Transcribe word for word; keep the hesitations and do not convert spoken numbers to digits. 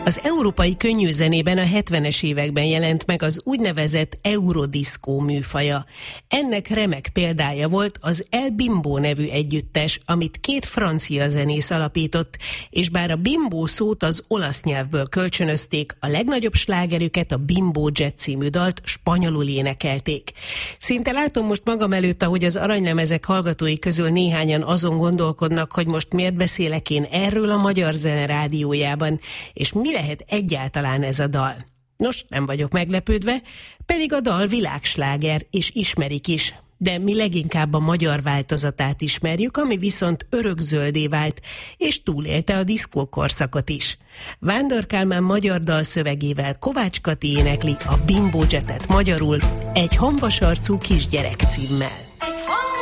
Az európai könnyűzenében a hetvenes években jelent meg az úgynevezett eurodiszkó műfaja. Ennek remek példája volt az El Bimbo nevű együttes, amit két francia zenész alapított, és bár a bimbo szót az olasz nyelvből kölcsönözték, a legnagyobb slágerüket, a Bimbo Jet című dalt spanyolul énekelték. Szinte látom most magam előtt, ahogy az aranylemezek hallgatói közül néhányan azon gondolkodnak, hogy most miért beszélek én erről a Magyar Zene Rádiójában, és mi lehet egyáltalán ez a dal. Nos, nem vagyok meglepődve, pedig a dal világsláger, és ismerik is, de mi leginkább a magyar változatát ismerjük, ami viszont örökzöldé vált, és túlélte a diszkókorszakot is. Vándor Kálmán magyar dalszövegével Kovács Kati énekli a Bimbo Jetet magyarul, egy hamvasarcú kisgyerek címmel.